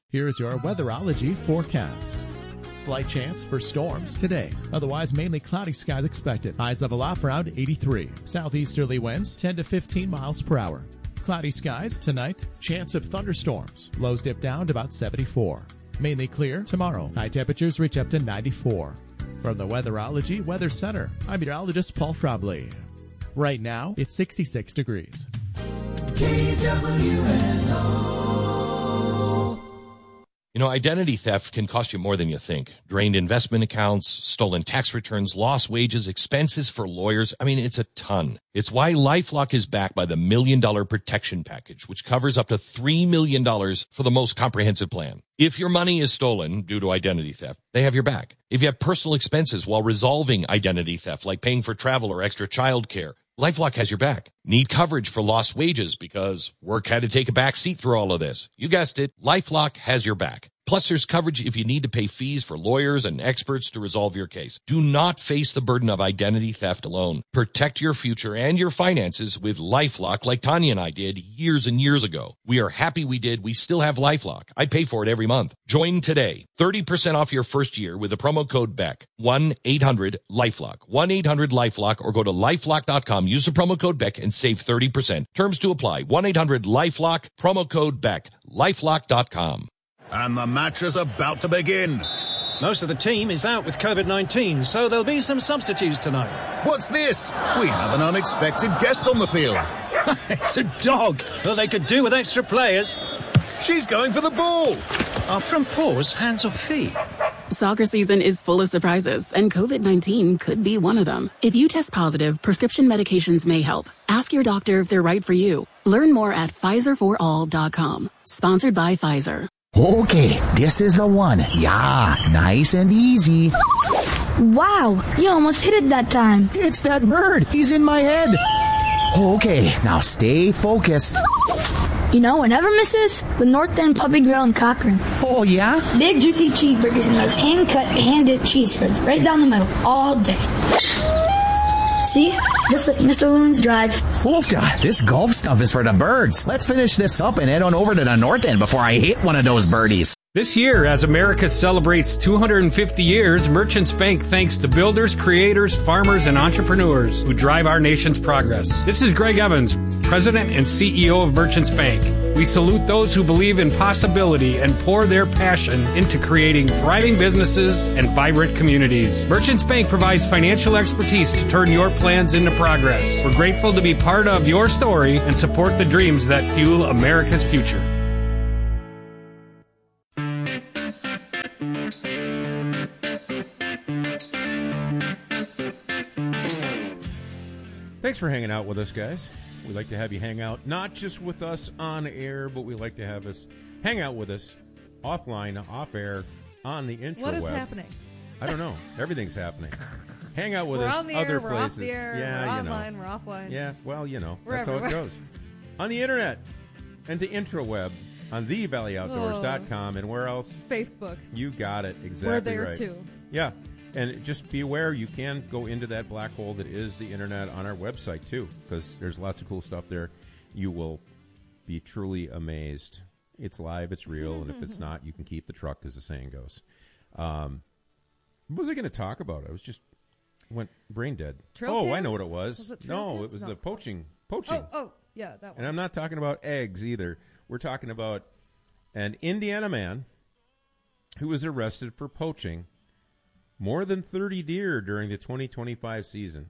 Here's your weatherology forecast. Slight chance for storms today. Otherwise, mainly cloudy skies expected. Highs level off around 83. Southeasterly winds 10 to 15 miles per hour. Cloudy skies tonight. Chance of thunderstorms. Lows dip down to about 74. Mainly clear tomorrow. High temperatures reach up to 94. From the Weatherology Weather Center, I'm meteorologist Paul Frobley. Right now, it's 66 degrees. KWNO. You know, identity theft can cost you more than you think. Drained investment accounts, stolen tax returns, lost wages, expenses for lawyers. I mean, it's a ton. It's why LifeLock is backed by the $1 Million Protection Package, which covers up to $3 million for the most comprehensive plan. If your money is stolen due to identity theft, they have your back. If you have personal expenses while resolving identity theft, like paying for travel or extra childcare, LifeLock has your back. Need coverage for lost wages because work had to take a back seat through all of this. You guessed it, LifeLock has your back. Plus, there's coverage if you need to pay fees for lawyers and experts to resolve your case. Do not face the burden of identity theft alone. Protect your future and your finances with LifeLock like Tanya and I did years and years ago. We are happy we did. We still have LifeLock. I pay for it every month. Join today. 30% off your first year with the promo code BECK. 1-800-LifeLock. 1-800-LifeLock or go to LifeLock.com. Use the promo code BECK and save 30%. Terms to apply. 1-800-LifeLock. Promo code BECK. LifeLock.com. And the match is about to begin. Most of the team is out with COVID-19, so there'll be some substitutes tonight. What's this? We have an unexpected guest on the field. It's a dog. Well, they could do with extra players. She's going for the ball. Our front paws, hands or feet? Soccer season is full of surprises, and COVID-19 could be one of them. If you test positive, prescription medications may help. Ask your doctor if they're right for you. Learn more at PfizerForAll.com. Sponsored by Pfizer. Okay, this is the one. Yeah, nice and easy. Wow, you almost hit it that time. It's that bird. He's in my head. Okay, now stay focused. You know what never misses? The North End Puppy Grill in Cochrane. Oh, yeah? Big juicy cheeseburgers and those hand-cut, hand-dipped cheese spreads right down the middle all day. See? Just like Mr. Loon's Drive. Oofda, this golf stuff is for the birds. Let's finish this up and head on over to the North End before I hit one of those birdies. This year, as America celebrates 250 years, Merchants Bank thanks the builders, creators, farmers, and entrepreneurs who drive our nation's progress. This is Greg Evans, President and CEO of Merchants Bank. We salute those who believe in possibility and pour their passion into creating thriving businesses and vibrant communities. Merchants Bank provides financial expertise to turn your plans into progress. We're grateful to be part of your story and support the dreams that fuel America's future. Thanks for hanging out with us, guys. We like to have you hang out, not just with us on air, but we like to have us hang out with us offline, off air, on the intraweb. What is happening? I don't know. Everything's happening. Hang out with we're us on the other air, places. We're off the air, yeah, we're you know. online, we're offline. Yeah, well, you know, we're that's everywhere. how it goes. On the internet and the intraweb on thevalley.outdoors.com and where else? Facebook. You got it. Exactly We're there right. too. Yeah. And just be aware, you can go into that black hole that is the internet on our website, too, because there's lots of cool stuff there. You will be truly amazed. It's live, it's real, and if it's not, you can keep the truck, as the saying goes. What was I going to talk about? I was just went brain dead. Trail I know cams? what it was. Was it trail No, cams? it was No. the poaching. Oh, yeah, that one. And I'm not talking about eggs either. We're talking about an Indiana man who was arrested for poaching more than 30 deer during the 2025 season.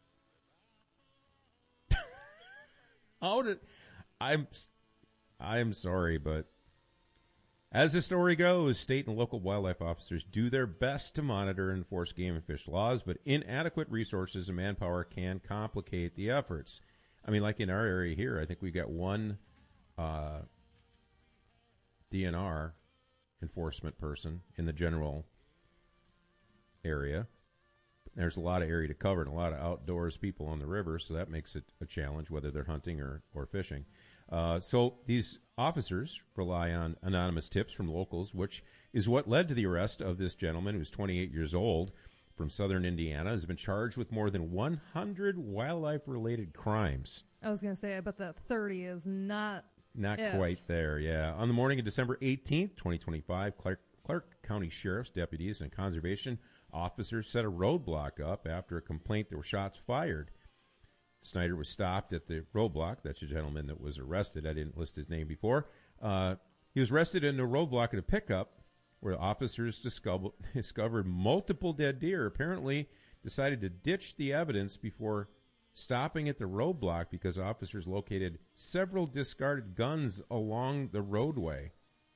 I'm sorry, but as the story goes, state and local wildlife officers do their best to monitor and enforce game and fish laws, but inadequate resources and manpower can complicate the efforts. I mean, like in our area here, I think we got one DNR enforcement person in the general area. There's a lot of area to cover and a lot of outdoors people on the river, so that makes it a challenge whether they're hunting or fishing. So these officers rely on anonymous tips from locals, which is what led to the arrest of this gentleman who's 28 years old from southern Indiana, has been charged with more than 100 wildlife-related crimes. I was going to say, I bet that 30 is not Not it. quite there, yeah. On the morning of December 18th, 2025, Clark County Sheriff's deputies and conservation officers set a roadblock up after a complaint there were shots fired. Snyder was stopped at the roadblock. That's a gentleman that was arrested. I didn't list his name before. He was arrested in a roadblock in a pickup where officers discovered multiple dead deer. Apparently decided to ditch the evidence before stopping at the roadblock because officers located several discarded guns along the roadway.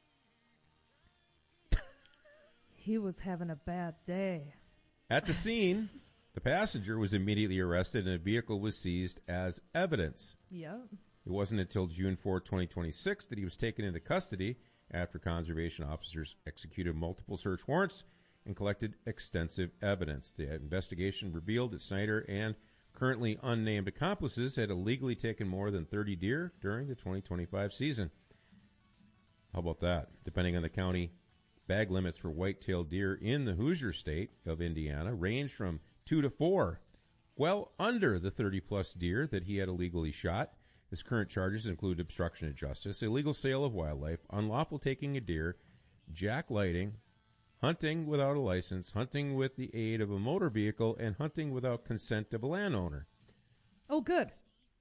He was having a bad day. At the scene, the passenger was immediately arrested and a vehicle was seized as evidence. Yep. It wasn't until June 4, 2026 that he was taken into custody after conservation officers executed multiple search warrants and collected extensive evidence. The investigation revealed that Snyder and currently unnamed accomplices had illegally taken more than 30 deer during the 2025 season. How about that? Depending on the county, bag limits for white-tailed deer in the Hoosier state of Indiana range from 2 to 4, well under the 30-plus deer that he had illegally shot. His current charges include obstruction of justice, illegal sale of wildlife, unlawful taking a deer, jacklighting, hunting without a license, hunting with the aid of a motor vehicle, and hunting without consent of a landowner. Oh, good.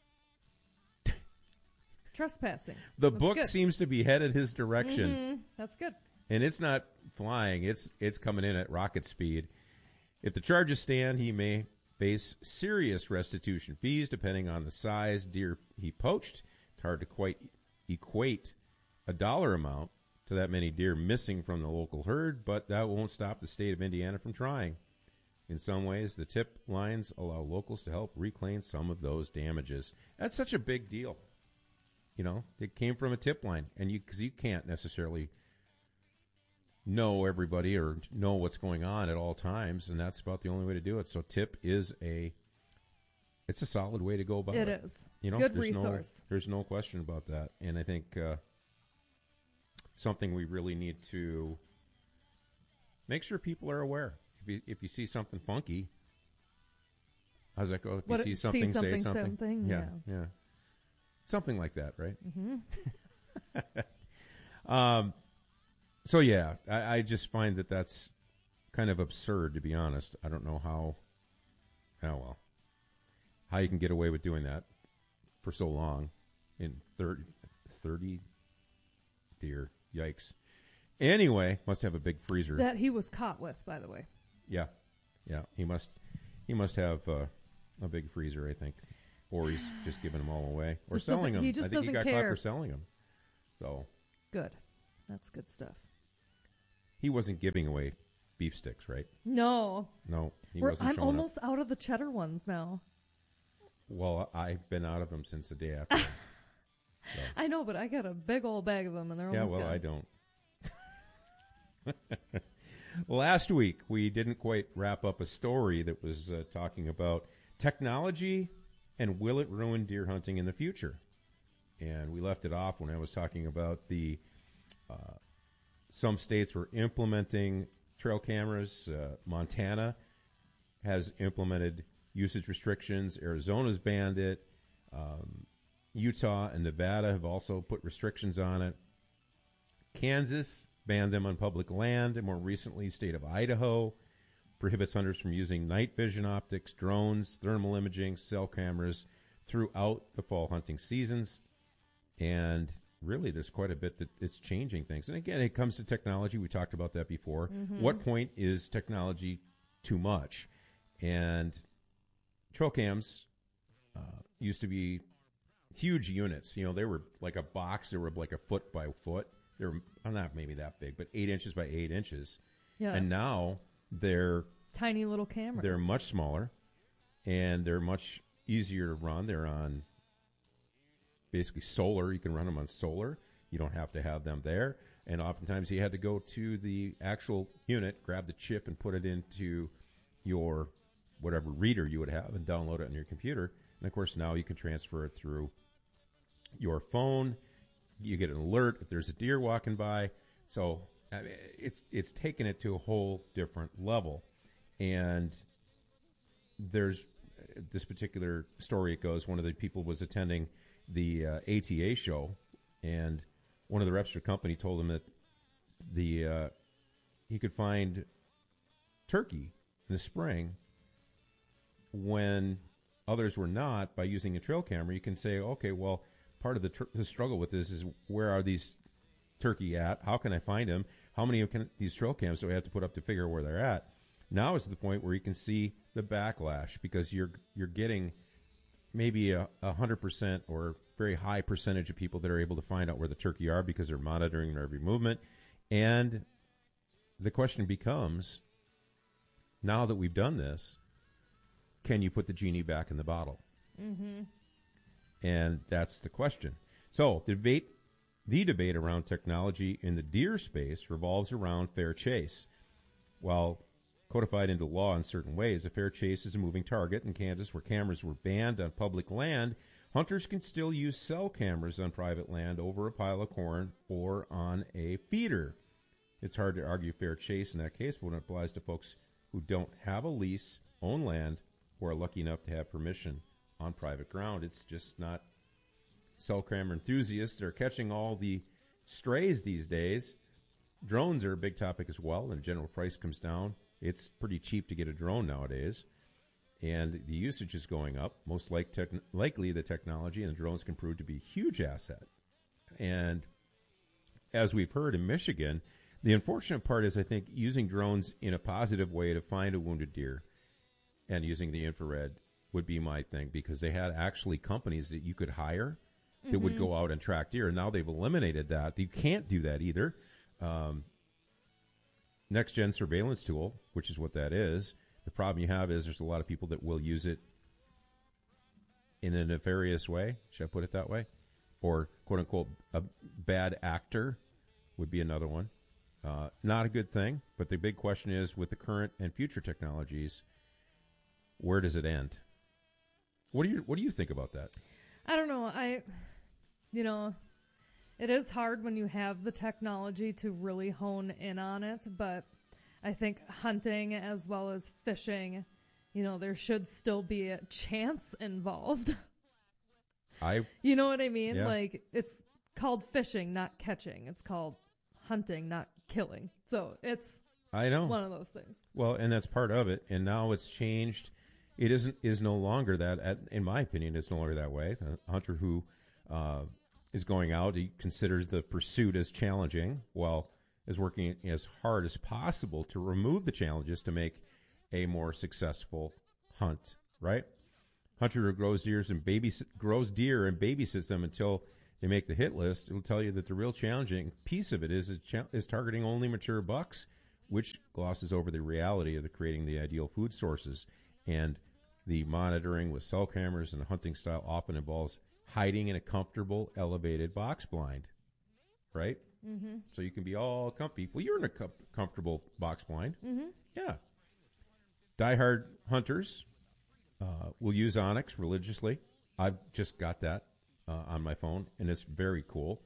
Trespassing. The That's book good. seems to be headed his direction. Mm-hmm. That's good. And it's not flying. It's coming in at rocket speed. If the charges stand, he may face serious restitution fees depending on the size deer he poached. It's hard to quite equate a dollar amount to that many deer missing from the local herd, but that won't stop the state of Indiana from trying. In some ways, the tip lines allow locals to help reclaim some of those damages. That's such a big deal. You know, it came from a tip line, and because you can't necessarily know everybody or know what's going on at all times, and that's about the only way to do it. So tip is it's a solid way to go about it. It is. You know, good resource. There's no question about that. And I think something we really need to make sure people are aware. If you see something funky, how's that go? If you see something, say something. Yeah. Something like that, right? Mm-hmm. So, yeah, I just find that that's kind of absurd, to be honest. I don't know how you can get away with doing that for so long in 30 deer. Yikes. Anyway, must have a big freezer. That he was caught with, by the way. Yeah. He must have a big freezer, I think. Or he's just giving them all away. Or selling them. He just I think he got care. caught for selling them. So Good. That's good stuff. he wasn't giving away beef sticks, right? No. He wasn't I'm showing almost out of the cheddar ones now. Well, I've been out of them since the day after. So. I know, but I got a big old bag of them, and they're almost gone. I don't. Last week, we didn't quite wrap up a story that was talking about technology and will it ruin deer hunting in the future. And we left it off when I was talking about the some states were implementing trail cameras. Montana has implemented usage restrictions. Arizona's banned it. Utah and Nevada have also put restrictions on it. Kansas banned them on public land, and more recently, state of Idaho prohibits hunters from using night vision optics, drones, thermal imaging, cell cameras throughout the fall hunting seasons. And really, there's quite a bit that is changing things. And again, it comes to technology. We talked about that before. Mm-hmm. What point is technology too much? And trail cams used to be huge units. You know, they were like a box. They were like a foot by foot. They were not maybe that big, but 8 inches by 8 inches. Yeah. And now they're tiny little cameras. They're much smaller, and they're much easier to run. They're on basically solar. You can run them on solar. You don't have to have them there. And oftentimes you had to go to the actual unit, grab the chip, and put it into your whatever reader you would have and download it on your computer. And, of course, now you can transfer it through your phone. You get an alert if there's a deer walking by. So I mean, it's taken it to a whole different level. And there's this particular story, it goes, one of the people was attending the ATA show and one of the reps for the company told him that he could find turkey in the spring when others were not. By using a trail camera, you can say, okay, well, part of the struggle with this is, where are these turkey at? How can I find them? How many of these trail cams do I have to put up to figure out where they're at? Now is the point where you can see the backlash, because you're getting maybe 100% or very high percentage of people that are able to find out where the turkey are because they're monitoring their every movement. And the question becomes, now that we've done this, can you put the genie back in the bottle? Mm-hmm. And that's the question. So the debate around technology in the deer space revolves around fair chase. While codified into law in certain ways, a fair chase is a moving target. In Kansas, where cameras were banned on public land, hunters can still use cell cameras on private land over a pile of corn or on a feeder. It's hard to argue fair chase in that case, but when it applies to folks who don't have a lease, own land, or are lucky enough to have permission on private ground, it's just not. Cell camera enthusiasts, they're catching all the strays these days. Drones are a big topic as well, and general price comes down. It's pretty cheap to get a drone nowadays, and the usage is going up. Most likely the technology and the drones can prove to be a huge asset. And as we've heard in Michigan, the unfortunate part is, I think, using drones in a positive way to find a wounded deer and using the infrared would be my thing, because they had actually companies that you could hire that would go out and track deer. And now they've eliminated that. You can't do that either. Next-gen surveillance tool, which is what that is. The problem you have is there's a lot of people that will use it in a nefarious way. Should I put it that way? Or, quote-unquote, a bad actor would be another one. Not a good thing, but the big question is, with the current and future technologies, where does it end? What do you think about that? I don't know. It is hard when you have the technology to really hone in on it, but I think hunting as well as fishing, there should still be a chance involved. You know what I mean? Yeah. Like, it's called fishing, not catching. It's called hunting, not killing. So it's one of those things. Well, and that's part of it. And now it's changed. It is no longer that, in my opinion, it's no longer that way. A hunter who is going out, he considers the pursuit as challenging, while is working as hard as possible to remove the challenges to make a more successful hunt, right? Hunter who grows deer and babysits them until they make the hit list, it'll tell you that the real challenging piece of it is targeting only mature bucks, which glosses over the reality of creating the ideal food sources. And the monitoring with cell cameras and the hunting style often involves hiding in a comfortable, elevated box blind, right? Mm-hmm. So you can be all comfy. Well, you're in a comfortable box blind. Mm-hmm. Yeah. Diehard hunters will use Onyx religiously. I've just got that on my phone, and it's very cool.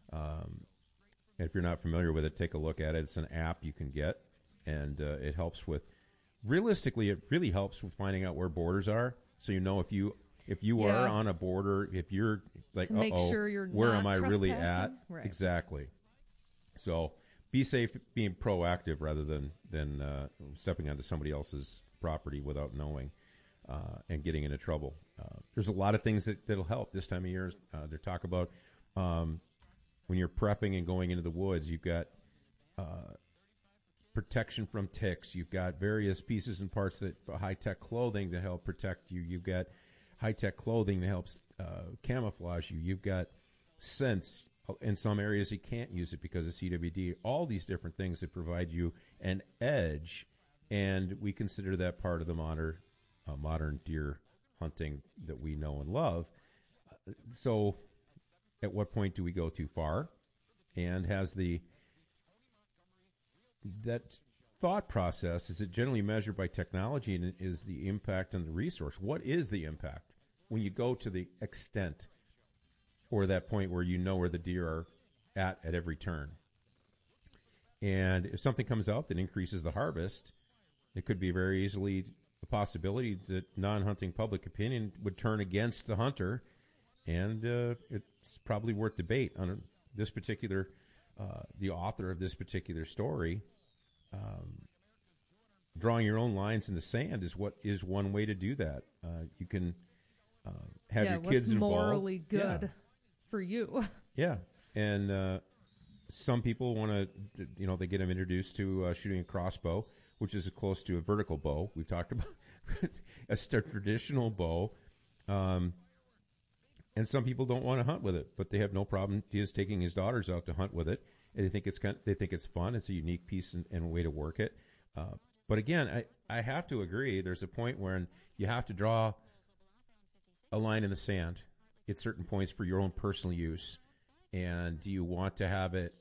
If you're not familiar with it, take a look at it. It's an app you can get, and it helps with. Realistically, it really helps with finding out where borders are, so you know if you are on a border, if you're like, to make sure you're where not am I really at? Right. Exactly. So be safe, being proactive rather than stepping onto somebody else's property without knowing and getting into trouble. There's a lot of things that'll help this time of year. They talk about when you're prepping and going into the woods, you've got protection from ticks. You've got various pieces and parts that high-tech clothing that help protect you. You've got high-tech clothing that helps camouflage you. You've got scents. In some areas, you can't use it because of CWD. All these different things that provide you an edge, and we consider that part of the modern deer hunting that we know and love. So at what point do we go too far? And has that thought process, is it generally measured by technology, and is the impact on the resource? What is the impact when you go to the extent or that point where you know where the deer are at every turn? And if something comes out that increases the harvest, it could be very easily a possibility that non-hunting public opinion would turn against the hunter and it's probably worth debate on this particular. The author of this particular story, drawing your own lines in the sand is one way to do that. You can have your kids involved. What's morally good for you? Yeah, and some people want to, they get them introduced to shooting a crossbow, which is close to a vertical bow. We've talked about a traditional bow. And some people don't want to hunt with it, but they have no problem just taking his daughters out to hunt with it. And they think it's fun. It's a unique piece and a way to work it. But again, I have to agree. There's a point where you have to draw a line in the sand at certain points for your own personal use. And do you want to have it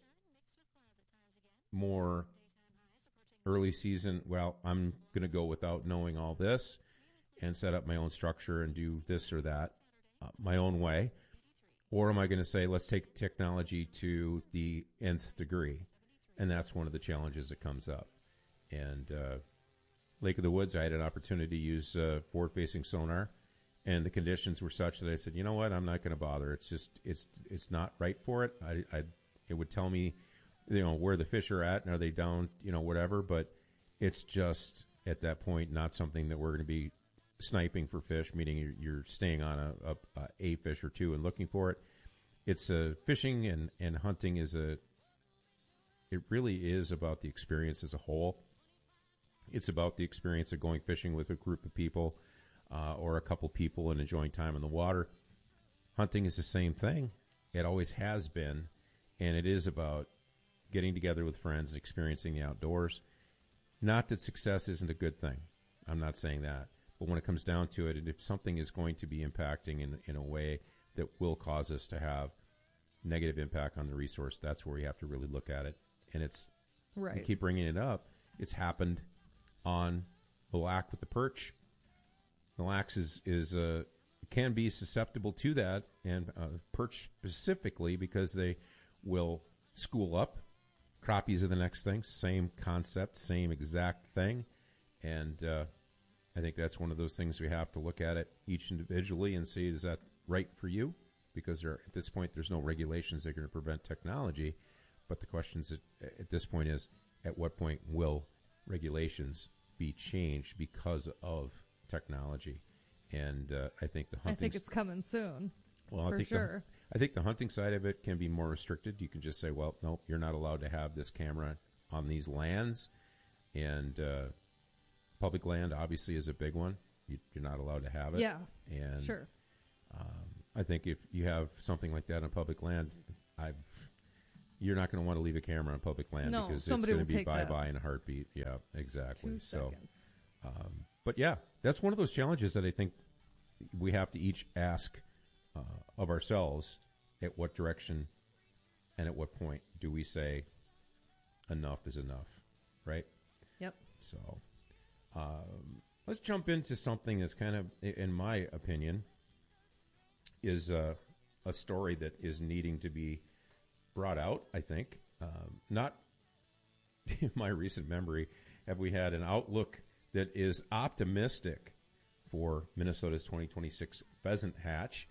more early season? Well, I'm going to go without knowing all this and set up my own structure and do this or that my own way. Or am I going to say, let's take technology to the nth degree? And that's one of the challenges that comes up. And Lake of the Woods, I had an opportunity to use forward-facing sonar, and the conditions were such that I said, you know what, I'm not going to bother. It's just, it's not right for it. It would tell me, where the fish are at, and are they down, whatever. But it's just, at that point, not something that we're going to be sniping for fish, meaning you're staying on a fish or two and looking for it. It's fishing and hunting it really is about the experience as a whole. It's about the experience of going fishing with a group of people or a couple people and enjoying time in the water. Hunting is the same thing. It always has been, and it is about getting together with friends and experiencing the outdoors. Not that success isn't a good thing. I'm not saying that. But when it comes down to it, and if something is going to be impacting in a way that will cause us to have negative impact on the resource, that's where we have to really look at it. And it's right. You keep bringing it up. It's happened on Mille Lacs with the perch. Mille Lacs can be susceptible to that, and perch specifically because they will school up. Crappies are the next thing. Same concept, same exact thing, and I think that's one of those things we have to look at it each individually and see, is that right for you? Because at this point, there's no regulations that are going to prevent technology. But the question at this point is, at what point will regulations be changed because of technology? And I think the hunting... I think it's coming soon, well, for sure. I think the hunting side of it can be more restricted. You can just say, well, nope, you're not allowed to have this camera on these lands. And public land, obviously, is a big one. You're not allowed to have it. Yeah, and sure. I think if you have something like that on public land, you're not going to want to leave a camera on public land because it's going to be bye-bye in a heartbeat. Yeah, exactly. 2 seconds. But yeah, that's one of those challenges that I think we have to each ask of ourselves: at what direction and at what point do we say enough is enough, right? Yep. So let's jump into something that's kind of, in my opinion, is a story that is needing to be brought out, I think. Not in my recent memory have we had an outlook that is optimistic for Minnesota's 2026 pheasant hatch.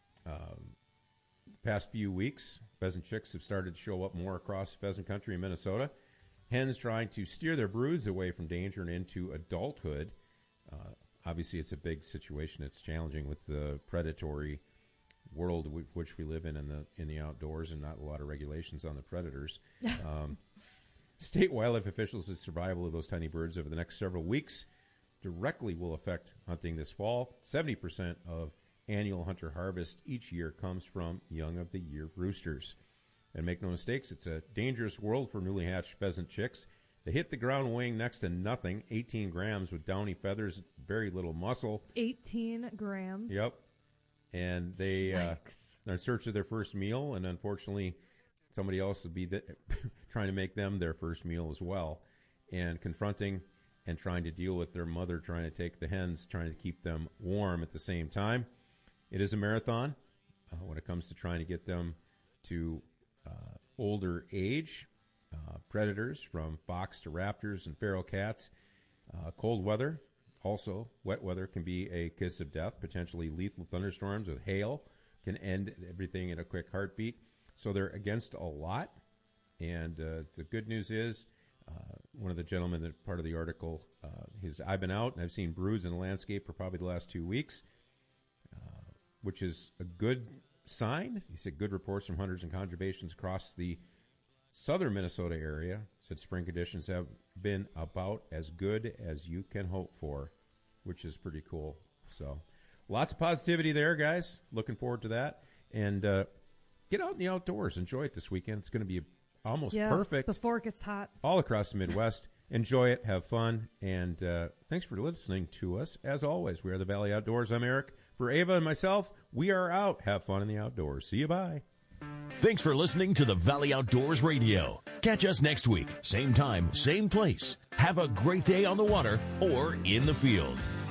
Past few weeks, pheasant chicks have started to show up more across pheasant country in Minnesota. Hens trying to steer their broods away from danger and into adulthood. Obviously, it's a big situation. It's challenging with the predatory world which we live in the outdoors, and not a lot of regulations on the predators. State wildlife officials' survival of those tiny birds over the next several weeks directly will affect hunting this fall. 70% of annual hunter harvest each year comes from young-of-the-year roosters. And make no mistakes, it's a dangerous world for newly hatched pheasant chicks. They hit the ground weighing next to nothing, 18 grams with downy feathers, very little muscle. 18 grams? Yep. And they are in search of their first meal, and unfortunately, somebody else will be trying to make them their first meal as well, and confronting and trying to deal with their mother trying to take the hens, trying to keep them warm at the same time. It is a marathon when it comes to trying to get them to older age. Predators from fox to raptors and feral cats. Cold weather, also wet weather, can be a kiss of death, potentially lethal thunderstorms with hail, can end everything in a quick heartbeat. So they're against a lot. And the good news is, one of the gentlemen that part of the article, I've been out and I've seen broods in the landscape for probably the last 2 weeks, which is a good sign. He said good reports from hunters and conservations across the southern Minnesota area. Said spring conditions have been about as good as you can hope for, which is pretty cool. So lots of positivity there, guys. Looking forward to that. And get out in the outdoors. Enjoy it this weekend. It's going to be almost perfect. Before it gets hot. All across the Midwest. Enjoy it. Have fun. And thanks for listening to us. As always, we are the Valley Outdoors. I'm Eric. For Ava and myself, we are out. Have fun in the outdoors. See you. Bye. Thanks for listening to the Valley Outdoors Radio. Catch us next week. Same time, same place. Have a great day on the water or in the field.